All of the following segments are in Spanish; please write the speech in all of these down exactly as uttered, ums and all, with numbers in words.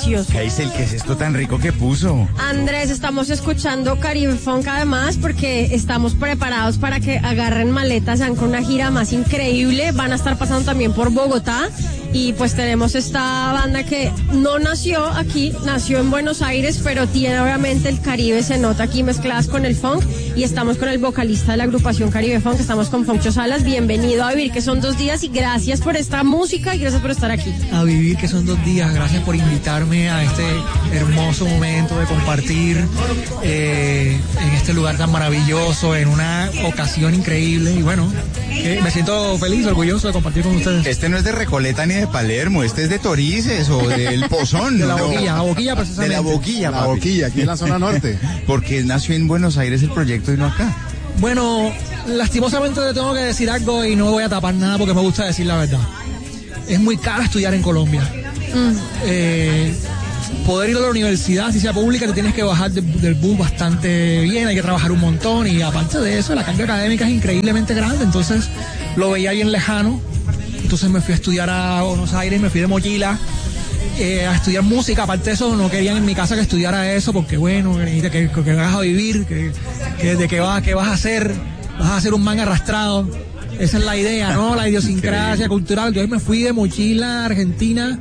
delicioso. Hazel, ¿qué es esto tan rico que puso? Andrés, estamos escuchando Caribe Funk además porque estamos preparados para que agarren maletas, sean con una gira más increíble. Van a estar pasando también por Bogotá. Y pues tenemos esta banda que no nació aquí, nació en Buenos Aires, pero tiene obviamente el Caribe, se nota aquí mezcladas con el funk. Y estamos con el vocalista de la agrupación Caribe Funk, estamos con Foncho Salas. Bienvenido a Vivir, que son dos días, y gracias por esta música y gracias por estar aquí. A Vivir, que son dos días, gracias por invitarme a este hermoso momento de compartir eh, en este lugar tan maravilloso, en una ocasión increíble. Y bueno, eh, me siento feliz, orgulloso de compartir con ustedes. Este no es de Recoleta ni de Palermo, este es de Torices o del Pozón. De la ¿no? Boquilla, la Boquilla precisamente. De la Boquilla, La Boquilla, aquí en la zona norte. Porque nació en Buenos Aires el proyecto y no acá. Bueno, lastimosamente te tengo que decir algo y no voy a tapar nada porque me gusta decir la verdad. Es muy caro estudiar en Colombia. Mm. Eh, poder ir a la universidad, si sea pública, te tienes que bajar de, del bus bastante bien, hay que trabajar un montón y aparte de eso, la carga académica es increíblemente grande, entonces lo veía bien lejano. Entonces me fui a estudiar a Buenos Aires, me fui de mochila eh, a estudiar música. Aparte de eso, no querían en mi casa que estudiara eso porque, bueno, que, que, que vas a vivir, que, que de qué vas, qué vas a hacer, vas a hacer un man arrastrado. Esa es la idea, ¿no? La idiosincrasia cultural. Entonces me fui de mochila a Argentina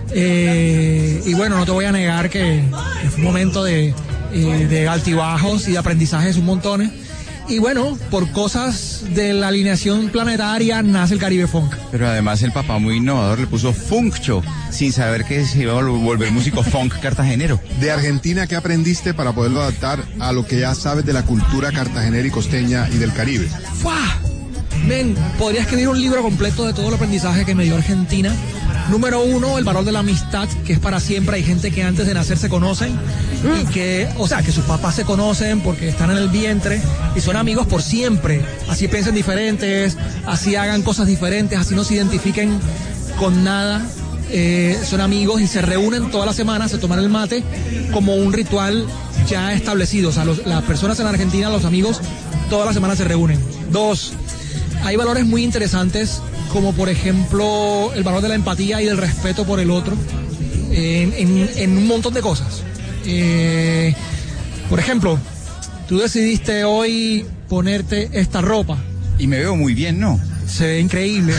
eh, y bueno, no te voy a negar que, que fue un momento de, eh, de altibajos y de aprendizajes un montón. Y bueno, por cosas de la alineación planetaria nace el Caribe Funk. Pero además el papá muy innovador le puso Funkcho, sin saber que se iba a volver músico funk cartagenero. De Argentina, ¿qué aprendiste para poderlo adaptar a lo que ya sabes de la cultura cartagenera y costeña y del Caribe? ¡Fua! Men, podría escribir un libro completo de todo el aprendizaje que me dio Argentina. Número uno, el valor de la amistad, que es para siempre. Hay gente que antes de nacer se conocen y que, o sea, que sus papás se conocen porque están en el vientre y son amigos por siempre. Así piensen diferentes, así hagan cosas diferentes, así no se identifiquen con nada. Eh, son amigos y se reúnen todas las semanas, se toman el mate como un ritual ya establecido. O sea, los, las personas en Argentina, los amigos, todas las semanas se reúnen. Dos, hay valores muy interesantes, como por ejemplo el valor de la empatía y del respeto por el otro, en, en, en un montón de cosas. Eh, por ejemplo, tú decidiste hoy ponerte esta ropa. Y me veo muy bien, ¿no? Se ve increíble.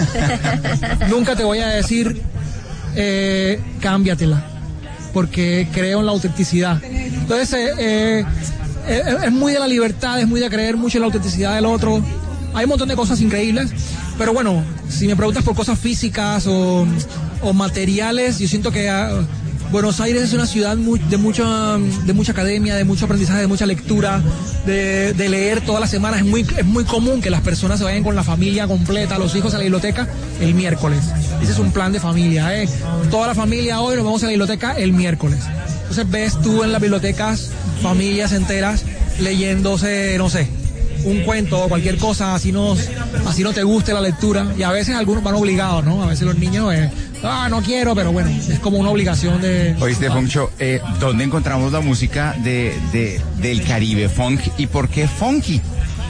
Nunca te voy a decir, eh, cámbiatela, porque creo en la autenticidad. Entonces, eh, eh, es, es muy de la libertad, es muy de creer mucho en la autenticidad del otro. Hay un montón de cosas increíbles, pero bueno, si me preguntas por cosas físicas o, o materiales, yo siento que uh, Buenos Aires es una ciudad muy, de mucha de mucha academia, de mucho aprendizaje, de mucha lectura, de, de leer todas las semanas. Es muy, es muy común que las personas se vayan con la familia completa, los hijos a la biblioteca el miércoles. Ese es un plan de familia, ¿eh? Toda la familia hoy nos vamos a la biblioteca el miércoles. Entonces ves tú en las bibliotecas familias enteras leyéndose, no sé, un cuento o cualquier cosa, así no, así no te guste la lectura, y a veces algunos van obligados, ¿no? A veces los niños, eh, ah, no quiero, pero bueno, es como una obligación de... Oíste, Foncho, eh, ¿dónde encontramos la música de, de, del Caribe Funk y por qué funky?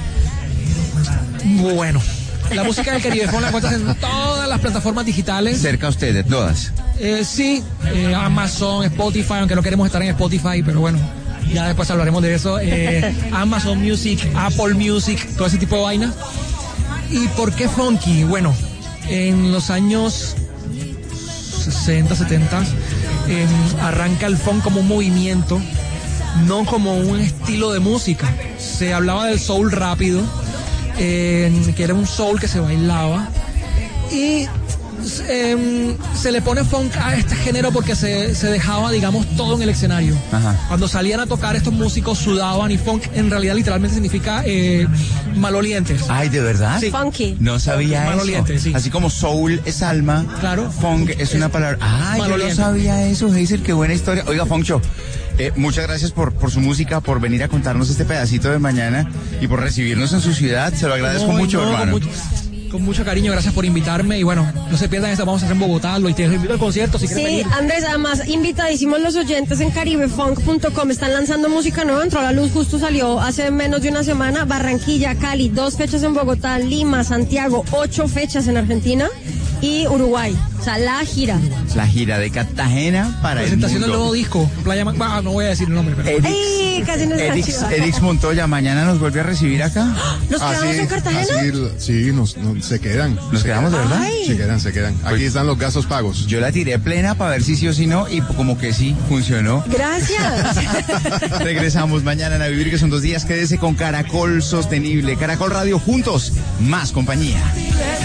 Bueno, la música del Caribe Funk la encuentras en todas las plataformas digitales. Cerca a usted, de todas. Eh, sí, eh, Amazon, Spotify, aunque no queremos estar en Spotify, pero bueno, ya después hablaremos de eso. Eh, Amazon Music, Apple Music, todo ese tipo de vainas. ¿Y por qué funky? Bueno, en los años sesenta, setenta eh, arranca el funk como un movimiento, no como un estilo de música. Se hablaba del soul rápido, eh, que era un soul que se bailaba, y Eh, se le pone funk a este género porque se, se dejaba, digamos, todo en el escenario. Ajá. Cuando salían a tocar estos músicos sudaban, y funk en realidad literalmente significa eh, malolientes. Ay, ¿de verdad? Sí. Funky. No sabía malolientes, eso. Sí. Así como soul es alma, claro, funk es, es una palabra. Ay, yo no sabía eso, Hazel, qué buena historia. Oiga, Foncho, eh, muchas gracias por, por su música, por venir a contarnos este pedacito de mañana y por recibirnos en su ciudad. Se lo agradezco no, mucho, no, hermano. Mucho... Con mucho cariño, gracias por invitarme, y bueno, no se pierdan esta, vamos a hacer en Bogotá, lo invito al concierto si quieren Sí, venir. Andrés, además, invitadísimos los oyentes en caribe funk punto com, están lanzando música nueva, entró a la luz, justo salió hace menos de una semana. Barranquilla, Cali, dos fechas en Bogotá, Lima, Santiago, ocho fechas en Argentina. y Uruguay. O sea, la gira. La gira de Cartagena para el mundo. Presentación del nuevo disco, Playa Man... Ah, no voy a decir el nombre, pero... Edix, Ay, casi nos Edix, ganó. Edix Montoya, mañana nos vuelve a recibir acá. ¿Nos quedamos Así- en Cartagena? así, sí, nos, nos- se quedan. ¿Nos se quedamos de quedan. verdad? Ay. Se quedan, se quedan. Aquí están los gastos pagos. Yo la tiré plena para ver si sí o si no y como que sí, funcionó. Gracias. Regresamos mañana en A Vivir, que son dos días. Quédese con Caracol Sostenible. Caracol Radio, juntos, más compañía.